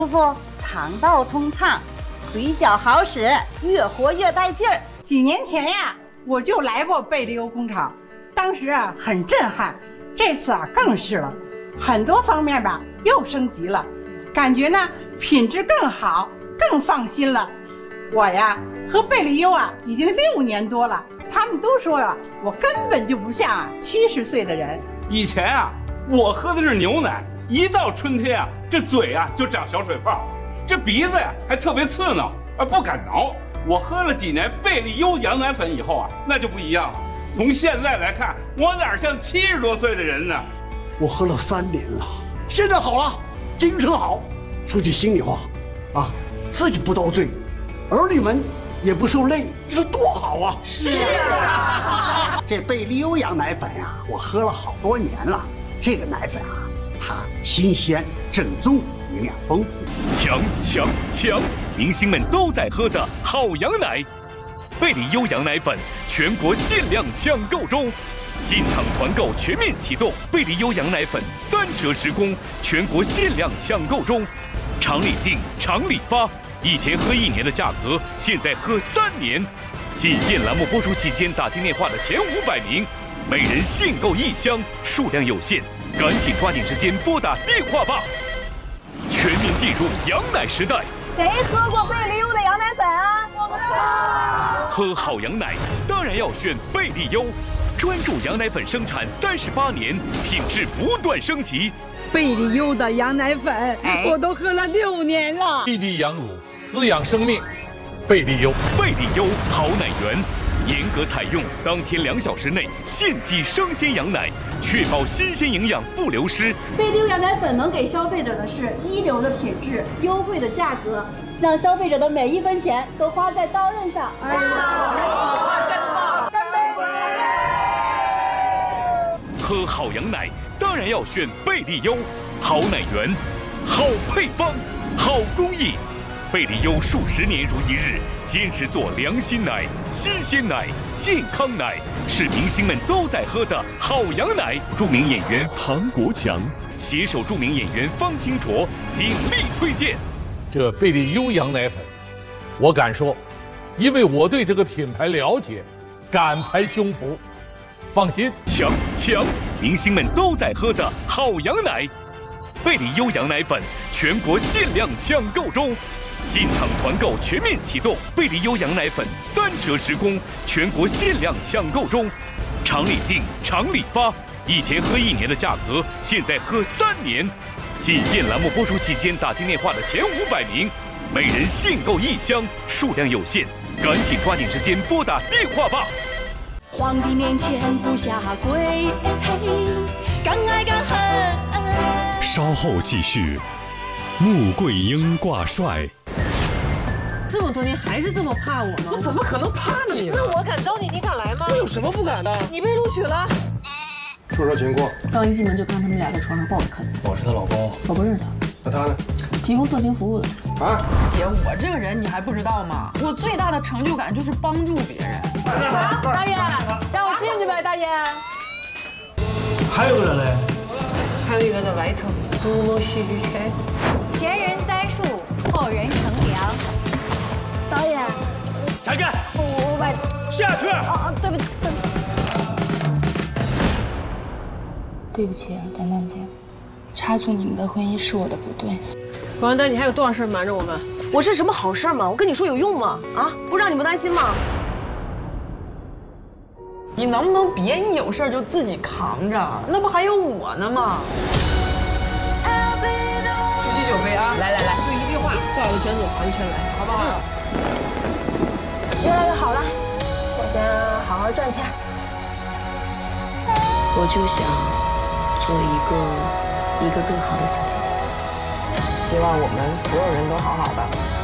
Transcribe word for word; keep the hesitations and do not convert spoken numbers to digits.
舒服，肠道通畅，腿脚好使，越活越带劲儿。 几年前呀，我就来过贝利优工厂，当时啊很震撼，这次啊更是了，很多方面吧又升级了，感觉呢品质更好，更放心了。我呀和贝利优啊已经六年多了，他们都说啊我根本就不像啊七十岁的人。 以前啊我喝的是牛奶，一到春天啊这嘴啊就长小水泡，这鼻子呀还特别刺挠，啊不敢挠。我喝了几年贝利优羊奶粉以后啊，那就不一样了。从现在来看，我哪像七十多岁的人呢？ 我喝了三年了，现在好了，精神好。说句心里话，啊，自己不遭罪，儿女们也不受累，你说多好啊！ 是啊， 这贝利优羊奶粉呀、啊，我喝了好多年了。这个奶粉啊，它新鲜、正宗，营养丰富。 强强强！明星们都在喝的好羊奶，贝利优羊奶粉全国限量抢购中，进场团购全面启动，贝利优羊奶粉三折直供，全国限量抢购中，厂里订，厂里发。以前喝一年的价格，现在喝三年。仅限栏目播出期间打进电话的前五百名，每人限购一箱，数量有限，赶紧抓紧时间拨打电话吧！全面进入羊奶时代。 谁喝过贝利优的羊奶粉啊？我们喝好羊奶当然要选贝利优，专注羊奶粉生产三十八年，品质不断升级。 贝利优的羊奶粉，我都喝了六年了。 滴滴羊乳，滋养生命。贝利优， 贝利优好奶源，严格采用当天两小时内现挤生鲜羊奶，确保新鲜营养不流失。 贝利优羊奶粉能给消费者的是一流的品质、优惠的价格，让消费者的每一分钱都花在刀刃上。哎呀， 喝好羊奶当然要选贝利优，好奶源，好配方，好工艺。贝利优数十年如一日，坚持做良心奶、新鲜奶、健康奶，是明星们都在喝的好羊奶。著名演员唐国强携手著名演员方清卓鼎力推荐。 这贝利优羊奶粉，我敢说，因为我对这个品牌了解，敢拍胸脯，放心。 强强，明星们都在喝的好羊奶，贝利优羊奶粉全国限量抢购中。进场团购全面启动，贝利优羊奶粉三折直供，全国限量抢购中，厂里订，厂里发。以前喝一年的价格，现在喝三年。仅限栏目播出期间打进电话的前五百名，每人限购一箱，数量有限，赶紧抓紧时间拨打电话吧。 皇帝面前不下跪，敢爱敢恨。 稍后继续，穆桂英挂帅。 这么多年还是这么怕我吗？ 我怎么可能怕你呢？ 那我敢招你，你敢来吗？ 我有什么不敢的？ 你被录取了。 说说情况。 刚一进门就看他们俩在床上抱着啃。 我是她老公。 我不认识他。 那他呢？ 提供色情服务的。 啊？ 姐，我这个人你还不知道吗？我最大的成就感就是帮助别人。 大爷，让我进去呗，大爷。 还有个人嘞？ 还有一个在外头，注入戏剧圈。 前人栽树，后人乘凉。导演， 下去。 我我把下去。 哦哦，对不起，对不起。 对不起啊，丹丹姐，插足你们的婚姻是我的不对。 王丹，你还有多少事瞒着我们？ 我是什么好事吗？我跟你说有用吗？啊，不让你们担心吗？ 你能不能别一有事就自己扛着？那不还有我呢吗？举起酒杯啊！来来来，就一句话，画个圈子，环圈来，好不好？ 越来越好了，大家好好赚钱。我就想做一个一个更好的自己。希望我们所有人都好好的。